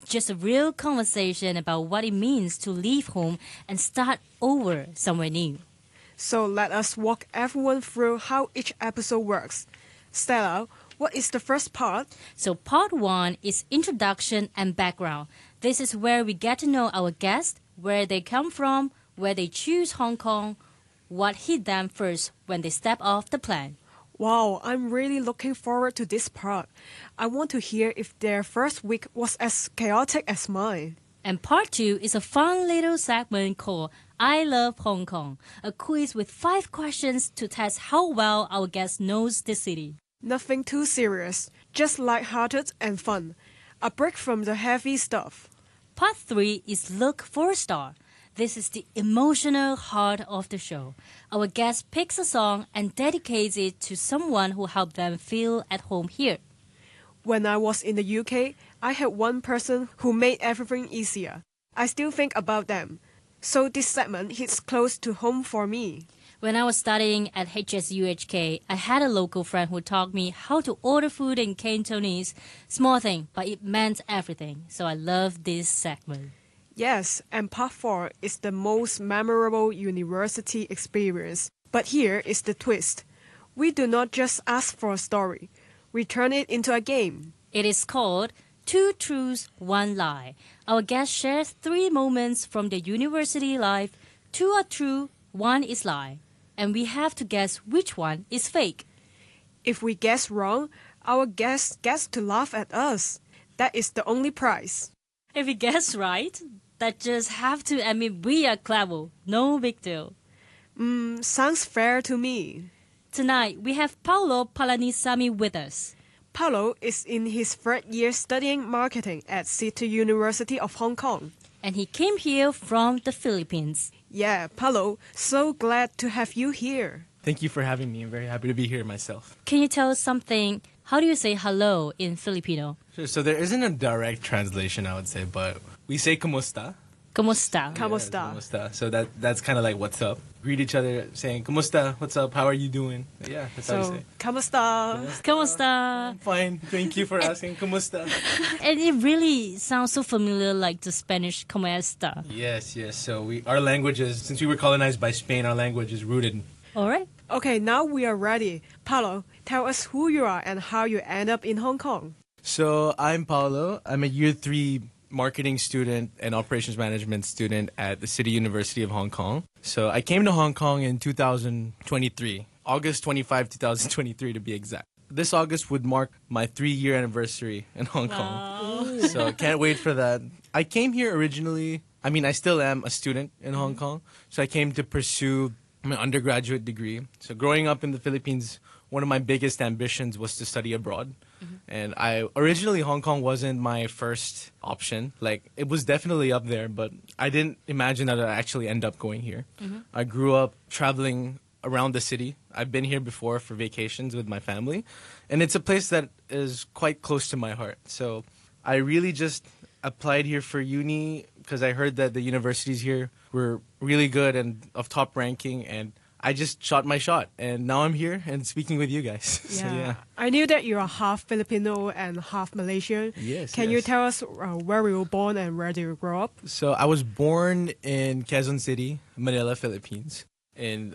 just a real conversation about what it means to leave home and start over somewhere new. So let us walk everyone through how each episode works. Stella, what is the first part? So part 1 is introduction and background. This is where we get to know our guests, where they come from, where they choose Hong Kong, what hit them first when they step off the plane. Wow, I'm really looking forward to this part. I want to hear if their first week was as chaotic as mine. And part 2 is a fun little segment called I Love Hong Kong, a quiz with 5 questions to test how well our guest knows the city. Nothing too serious, just light-hearted and fun. A break from the heavy stuff. Part 3 is Look for a Star. This is the emotional heart of the show. Our guest picks a song and dedicates it to someone who helped them feel at home here. When I was in the UK, I had one person who made everything easier. I still think about them. So this segment hits close to home for me. When I was studying at HSUHK, I had a local friend who taught me how to order food in Cantonese. Small thing, but it meant everything. So I love this segment. Yes, and part 4 is the most memorable university experience. But here is the twist. We do not just ask for a story. We turn it into a game. It is called Two Truths, One Lie. Our guest shares 3 moments from their university life. 2 are true, 1 is lie. And we have to guess which one is fake. If we guess wrong, our guest gets to laugh at us. That is the only prize. If we guess right, that just have to admit we are clever. No big deal. Sounds fair to me. Tonight, we have Paulo Palanisamy with us. Paulo is in his 3rd year studying marketing at City University of Hong Kong. And he came here from the Philippines. Yeah, Paulo, so glad to have you here. Thank you for having me. I'm very happy to be here myself. Can you tell us something? How do you say hello in Filipino? Sure, so there isn't a direct translation, I would say, but we say "Kumusta?" Kumusta? Kamusta? Kumusta. So that's kind of like "What's up?" Greet each other saying "Kumusta? What's up? How are you doing?" Yeah, that's how So, you say. kamusta? Kumusta? Fine. Thank you for asking. Kumusta? And it really sounds so familiar like the Spanish como esta. Yes. So our language is, since we were colonized by Spain, our language is rooted. All right. Okay, now we are ready. Paulo, tell us who you are and how you end up in Hong Kong. So I'm Paulo. I'm a year 3 marketing student and operations management student at the City University of Hong Kong. So I came to Hong Kong in 2023, August 25, 2023 to be exact. This August would mark my 3-year anniversary in Hong Kong. So can't wait for that. I came here originally, I still am a student in Hong Kong. So I came to pursue my undergraduate degree. So growing up in the Philippines, one of my biggest ambitions was to study abroad. And originally Hong Kong wasn't my first option. Like, it was definitely up there, but I didn't imagine that I'd actually end up going here. I grew up traveling around the city. I've been here before for vacations with my family, and it's a place that is quite close to my heart. So I really just applied here for uni because I heard that the universities here were really good and of top ranking, and I just shot my shot, and now I'm here and speaking with you guys. So, yeah. I knew that you are half Filipino and half Malaysian. Yes. Can you tell us where you were born and where did you grow up? So I was born in Quezon City, Manila, Philippines, in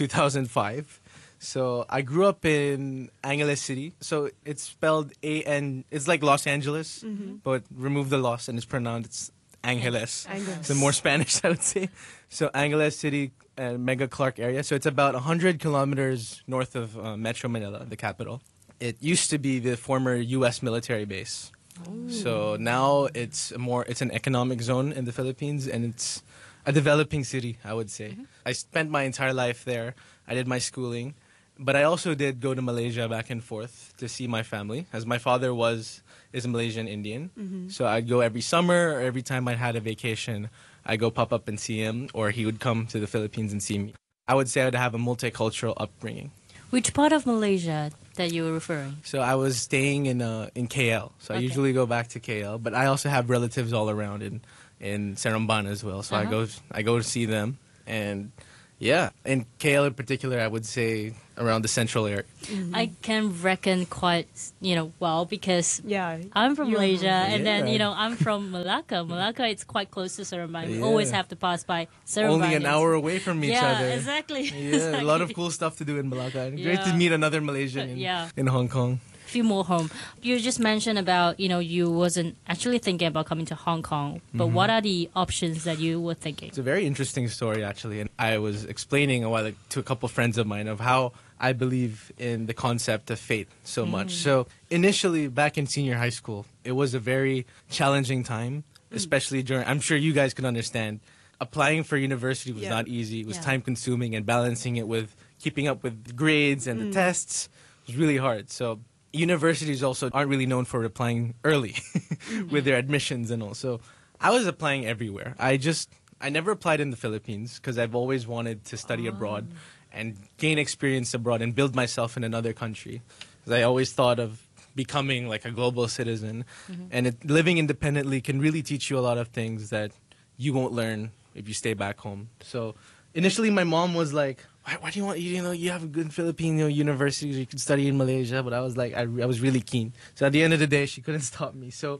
2005. So I grew up in Angeles City. So it's spelled A-N, it's like Los Angeles, but remove the Los and it's pronounced Angeles. Angeles. So more Spanish, I would say. So Angeles City and Mega Clark area. So it's about 100 kilometers north of Metro Manila, the capital. It used to be the former U.S. military base. So now it's an economic zone in the Philippines, and it's a developing city, I would say. I spent my entire life there. I did my schooling, but I also did go to Malaysia back and forth to see my family, as my father is a Malaysian Indian. So I'd go every summer, or every time I had a vacation, I go pop up and see him, or he would come to the Philippines and see me. I would say I'd have a multicultural upbringing. Which part of Malaysia that you were referring? So I was staying in KL. So I usually go back to KL, but I also have relatives all around in Seremban as well. So I go to see them, and Yeah, in KL in particular, I would say around the central area. I can reckon quite, well because Yeah. I'm from You're from- Malaysia, and then Yeah. I'm from Malacca. Malacca, it's quite close to Seremban. We always Yeah. have to pass by Seremban. Only an It's- hour away from each yeah, other. exactly. Yeah, a lot of exactly. cool stuff to do in Malacca. Great to Yeah. meet another Malaysian Yeah. in Hong Kong. Few more home. You just mentioned about you wasn't actually thinking about coming to Hong Kong, but what are the options that you were thinking? It's a very interesting story, actually. And I was explaining a while ago to a couple friends of mine of how I believe in the concept of fate so much. So initially, back in senior high school, it was a very challenging time, especially during, I'm sure you guys can understand, applying for university was Yeah. not easy. It was Yeah. time consuming, and balancing it with keeping up with grades and the tests was really hard. So universities also aren't really known for applying early with their admissions and all. So I was applying everywhere. I never applied in the Philippines because I've always wanted to study abroad and gain experience abroad and build myself in another country. 'Cause I always thought of becoming like a global citizen, and living independently can really teach you a lot of things that you won't learn if you stay back home. So initially, my mom was like, why do you want, you have a good Filipino universities, you can study in Malaysia. But I was like, I was really keen. So at the end of the day, she couldn't stop me. So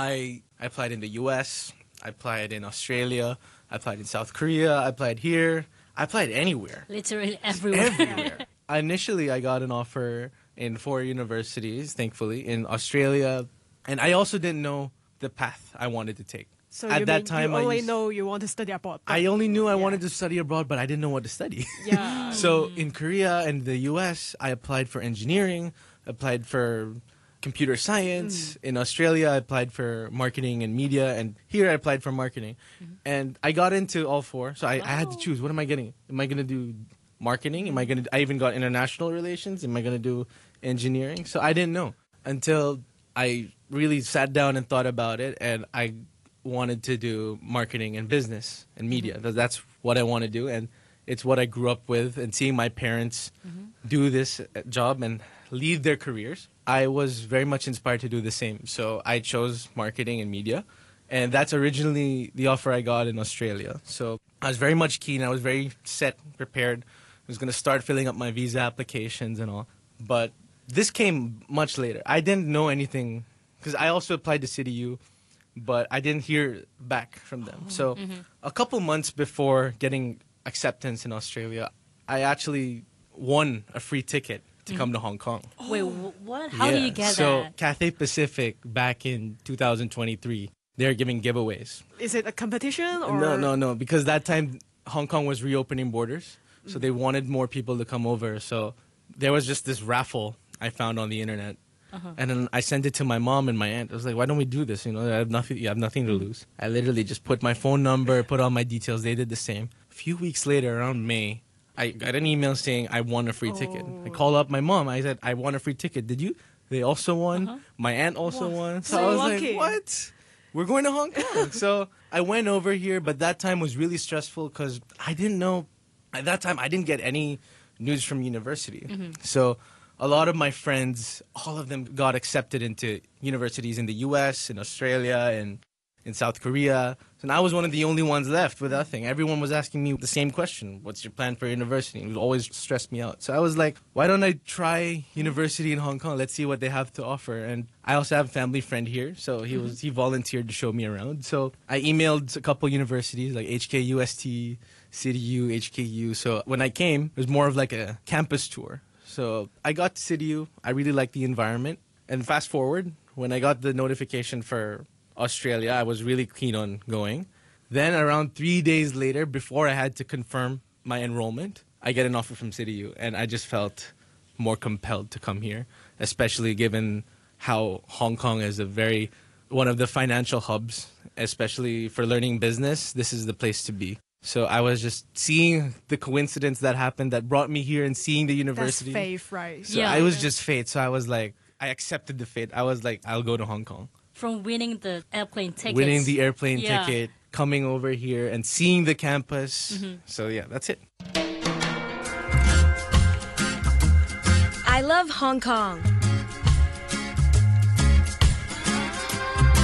I applied in the US, I applied in Australia, I applied in South Korea, I applied here, I applied anywhere. Literally everywhere. Everywhere. Initially, I got an offer in 4 universities, thankfully, in Australia. And I also didn't know the path I wanted to take. So At you that mean time, you I only used- know you want to study abroad. I only knew I Yeah. wanted to study abroad, but I didn't know what to study. Yeah. So in Korea and the US, I applied for engineering, applied for computer science. In Australia, I applied for marketing and media. And here I applied for marketing. And I got into all 4. So I had to choose. What am I getting? Am I going to do marketing? I even got international relations. Am I going to do engineering? So I didn't know until I really sat down and thought about it. And I wanted to do marketing and business and media. That's what I want to do. And it's what I grew up with. And seeing my parents do this job and lead their careers, I was very much inspired to do the same. So I chose marketing and media. And that's originally the offer I got in Australia. So I was very much keen. I was very set, prepared. I was going to start filling up my visa applications and all. But this came much later. I didn't know anything because I also applied to CityU, but I didn't hear back from them. So a couple months before getting acceptance in Australia, I actually won a free ticket to come to Hong Kong. Wait, what? How do you get so that? Cathay Pacific back in 2023, they're giving giveaways. Is it a competition or No, because that time Hong Kong was reopening borders, so they wanted more people to come over. So there was just this raffle I found on the internet. And then I sent it to my mom and my aunt. I was like, "Why don't we do this? You have nothing to lose." I literally just put my phone number, put all my details. They did the same. A few weeks later, around May, I got an email saying I won a free ticket. I called up my mom. I said, "I won a free ticket. Did you?" They also won. My aunt also won. So So I was lucky. like, "What? We're going to Hong Kong." So I went over here, but that time was really stressful because I didn't know. At that time, I didn't get any news from university. So a lot of my friends, all of them got accepted into universities in the US, in Australia, and in South Korea. And I was one of the only ones left with nothing. Everyone was asking me the same question: what's your plan for university? And it always stressed me out. So I was like, why don't I try university in Hong Kong? Let's see what they have to offer. And I also have a family friend here, so he volunteered to show me around. So I emailed a couple universities like HKUST, CityU, HKU. So when I came, it was more of like a campus tour. So I got to CityU. I really liked the environment. And fast forward, when I got the notification for Australia, I was really keen on going. Then around 3 days later, before I had to confirm my enrollment, I get an offer from CityU. And I just felt more compelled to come here, especially given how Hong Kong is one of the financial hubs, especially for learning business. This is the place to be. So I was just seeing the coincidence that happened that brought me here and seeing the that's university. faith, right? So Yeah. I was just fate. So I was like, I accepted the fate. I was like, I'll go to Hong Kong. From winning the airplane tickets. Winning the airplane Yeah. ticket, coming over here and seeing the campus. So yeah, that's it. I love Hong Kong.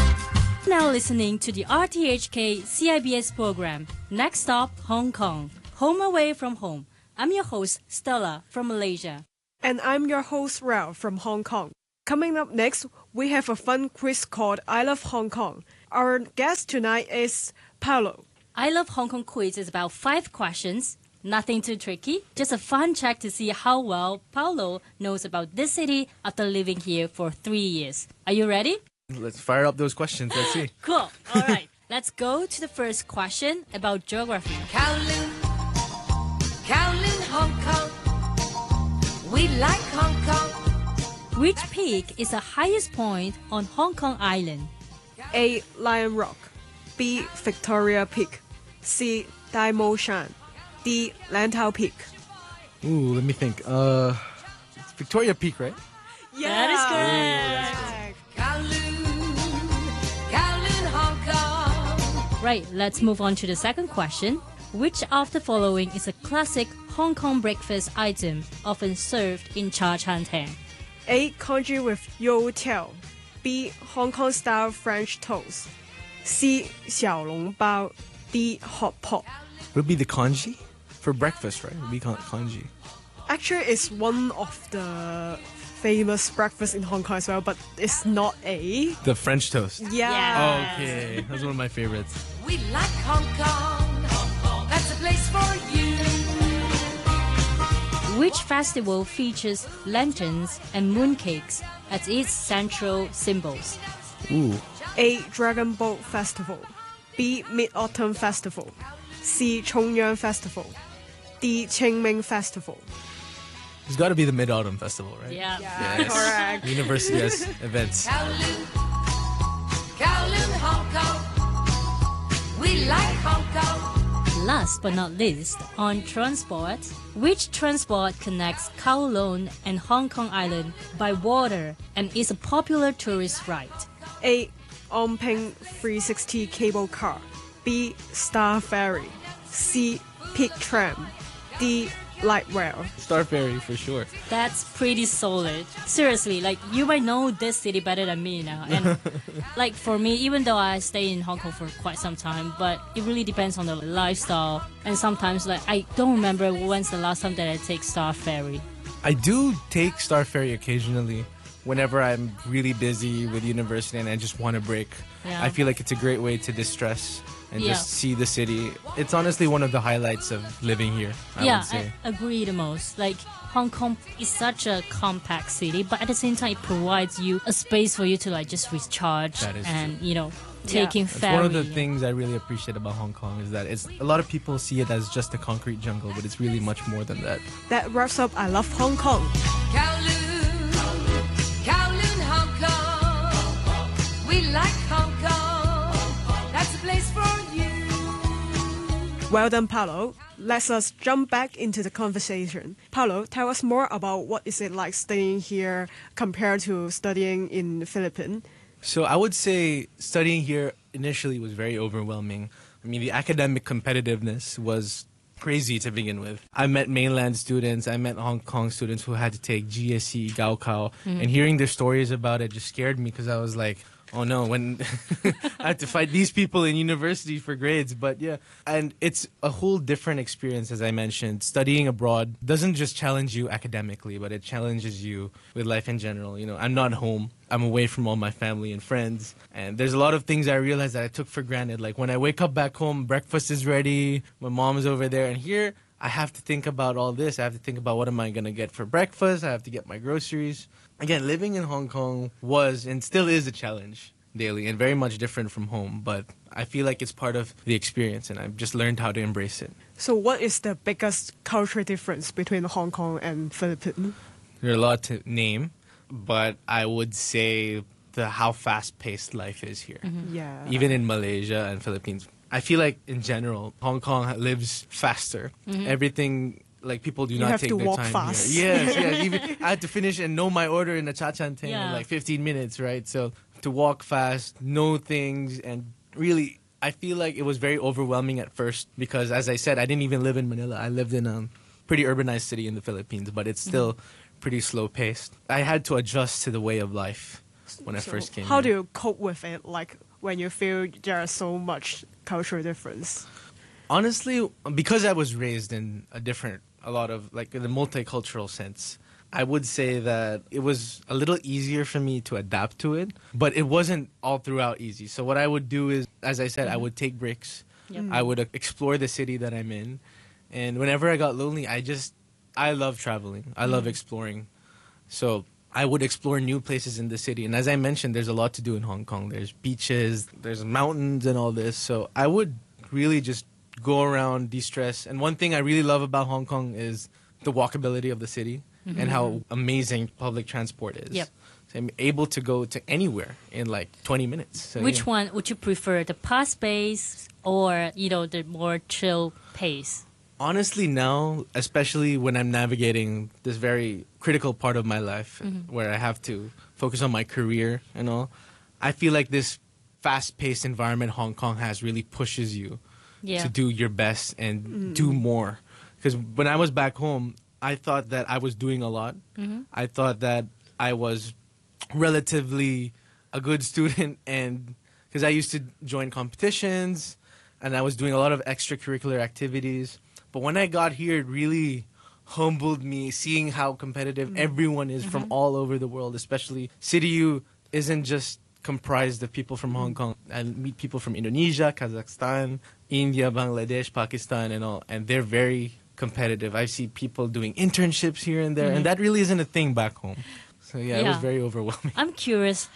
Now listening to the RTHK CIBS program. Next stop, Hong Kong. Home Away from Home. I'm your host, Stella, from Malaysia. And I'm your host, Ralph, from Hong Kong. Coming up next, we have a fun quiz called I Love Hong Kong. Our guest tonight is Paulo. I Love Hong Kong quiz is about 5 questions. Nothing too tricky, just a fun check to see how well Paulo knows about this city after living here for 3 years. Are you ready? Let's fire up those questions. Let's see. Cool. All right. Let's go to the first question about geography. Kowloon, Kowloon, Hong Kong. We like Hong Kong. Which peak is the highest point on Hong Kong Island? A. Lion Rock. B. Victoria Peak. C. Dai Mo Shan. D. Lantau Peak. Ooh, let me think. It's Victoria Peak, right? Yeah. That is correct. Kowloon, Kowloon, Hong Kong. Right, let's move on to the second question. Which of the following is a classic Hong Kong breakfast item often served in Cha Chan Teng? A. Congee with youtiao. B. Hong Kong style French toast. C. Xiao Long Bao. D. Hot pot. Would it be the congee? For breakfast, right? It would be congee. Actually, it's one of the famous breakfasts in Hong Kong as well, but it's not A. The French toast. Yeah. Okay, that's one of my favorites. We like Hong Kong. That's a place for you. Which festival features lanterns and mooncakes as its central symbols? Ooh. A. Dragon Boat Festival. B. Mid-Autumn Festival. C. Chongyang Festival. D. Qingming Festival. It's got to be the Mid-Autumn Festival, right? Yeah. Yes. Correct. University has events. Kowloon, Kowloon, Hong Kong. We like Hong Kong. Last but not least, on transport, which transport connects Kowloon and Hong Kong Island by water and is a popular tourist ride? A. Onping 360 cable car. B. Star Ferry. C. Peak Tram. D. Light rail. Star Ferry for sure. That's pretty solid. Seriously, like you might know this city better than me now. And like for me, even though I stay in Hong Kong for quite some time, but it really depends on the lifestyle. And sometimes like I don't remember when's the last time that I take Star Ferry. I do take Star Ferry occasionally whenever I'm really busy with university and I just want a break. Yeah. I feel like it's a great way to distress and Yeah. just see the city. It's honestly one of the highlights of living here, I Yeah, would say. I agree the most. Like Hong Kong is such a compact city, but at the same time it provides you a space for you to like just recharge That is and you know taking It's ferry. one of the things I really appreciate about Hong Kong is that it's a lot of people see it as just a concrete jungle, but it's really much more than that. That wraps up I Love Hong Kong. Kowloon, Kowloon, Hong Kong. We like Hong Kong. That's a place for you. Well done, Paulo. Let us jump back into the conversation. Paulo, tell us more about what is it like staying here compared to studying in the Philippines. So I would say studying here initially was very overwhelming. I mean, the academic competitiveness was crazy to begin with. I met mainland students, I met Hong Kong students who had to take GSE, Gaokao, and hearing their stories about it just scared me because I was like, oh no, when I have to fight these people in university for grades. But yeah, and it's a whole different experience, as I mentioned. Studying abroad doesn't just challenge you academically, but it challenges you with life in general. You know, I'm not home. I'm away from all my family and friends. And there's a lot of things I realized that I took for granted. Like when I wake up back home, breakfast is ready, my mom's over there. And here, I have to think about all this. I have to think about what am I going to get for breakfast. I have to get my groceries. Again, living in Hong Kong was and still is a challenge daily and very much different from home. But I feel like it's part of the experience and I've just learned how to embrace it. So what is the biggest cultural difference between Hong Kong and Philippines? There are a lot to name, but I would say how fast-paced life is here. Yeah. Even in Malaysia and Philippines. I feel like in general, Hong Kong lives faster. Everything, like people do not have take to their walk time fast. here. Yes. Even I had to finish and know my order in the Cha Chan Teng Yeah. in like 15 minutes, right? So to walk fast, know things, and really, I feel like it was very overwhelming at first because, as I said, I didn't even live in Manila. I lived in a pretty urbanized city in the Philippines, but it's still pretty slow-paced. I had to adjust to the way of life when I first came How here. do you cope with it, like when you feel there is so much cultural difference? Honestly, because I was raised in a lot of like in a multicultural sense, I would say that it was a little easier for me to adapt to it, but it wasn't all throughout easy. So what I would do is, as I said, I would take breaks. Yep. I would explore the city that I'm in, and whenever I got lonely, I love traveling. I love exploring. So I would explore new places in the city. And as I mentioned, there's a lot to do in Hong Kong. There's beaches, there's mountains and all this. So I would really just go around, de-stress. And one thing I really love about Hong Kong is the walkability of the city and how amazing public transport is. Yep. So I'm able to go to anywhere in like 20 minutes. So, Which yeah. one would you prefer, the fast pace or, the more chill pace? Honestly, now, especially when I'm navigating this very critical part of my life where I have to focus on my career and all, I feel like this fast-paced environment Hong Kong has really pushes you Yeah. to do your best and do more. Because when I was back home, I thought that I was doing a lot. I thought that I was relatively a good student, and because I used to join competitions and I was doing a lot of extracurricular activities. But when I got here, it really humbled me seeing how competitive everyone is from all over the world, especially City U isn't just comprised of people from Hong Kong. I meet people from Indonesia, Kazakhstan, India, Bangladesh, Pakistan, and all, and they're very competitive. I see people doing internships here and there, and that really isn't a thing back home. So yeah, it was Yeah. very overwhelming. I'm curious,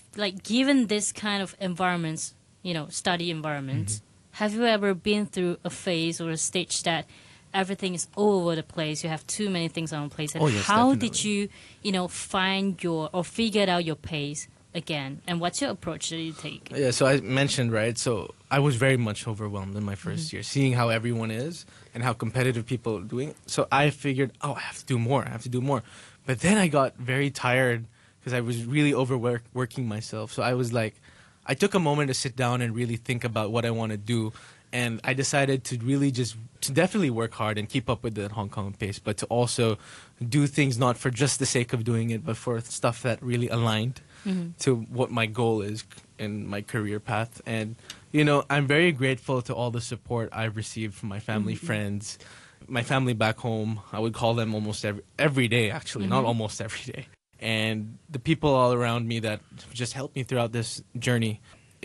given this kind of environments, study environments, have you ever been through a phase or a stage that everything is all over the place, you have too many things on place, and Oh, yes, how did definitely. you, find or figure out your pace again, and what's your approach that you take? Yeah, so I mentioned, right? So I was very much overwhelmed in my first year, seeing how everyone is and how competitive people are doing. So I figured, I have to do more. I have to do more. But then I got very tired because I was really overworking myself. So I was like, I took a moment to sit down and really think about what I want to do. And I decided to really to definitely work hard and keep up with the Hong Kong pace, but to also do things not for just the sake of doing it, but for stuff that really aligned to what my goal is in my career path. And, I'm very grateful to all the support I've received from my family, friends, my family back home. I would call them almost every day, actually, not almost every day. And the people all around me that just helped me throughout this journey.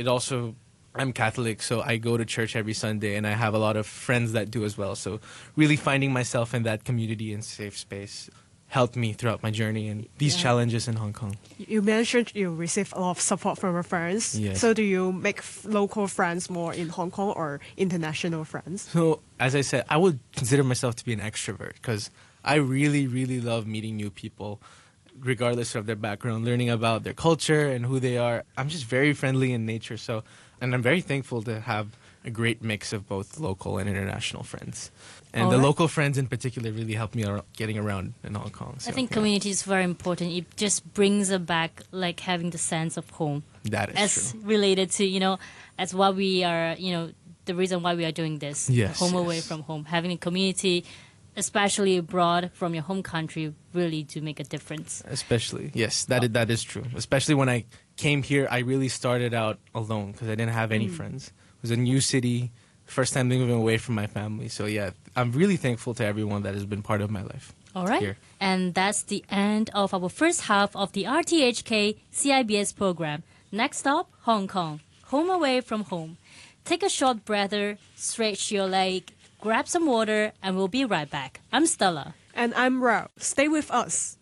I'm Catholic, so I go to church every Sunday, and I have a lot of friends that do as well. So really finding myself in that community and safe space helped me throughout my journey and these challenges in Hong Kong. You mentioned you receive a lot of support from your friends. Yes. So do you make local friends more in Hong Kong or international friends? So, as I said, I would consider myself to be an extrovert because I really, really love meeting new people, regardless of their background, learning about their culture and who they are. I'm just very friendly in nature, and I'm very thankful to have a great mix of both local and international friends. And All the right. local friends in particular really helped me getting around in Hong Kong. I So, think yeah, community is very important. It just brings it back, like having the sense of home. that is As true. related to, as why we are, the reason why we are doing this. Yes, Home away yes. from home. Having a community, especially abroad from your home country, really do make a difference. Especially, yes, that is true. Especially when I came here, I really started out alone because I didn't have any friends. It was a new city, first time moving away from my family. So yeah, I'm really thankful to everyone that has been part of my life. All right. Here. And that's the end of our first half of the RTHK CIBS program. Next stop, Hong Kong. Home away from home. Take a short breather, stretch your leg, grab some water, and we'll be right back. I'm Stella. And I'm Rao. Stay with us.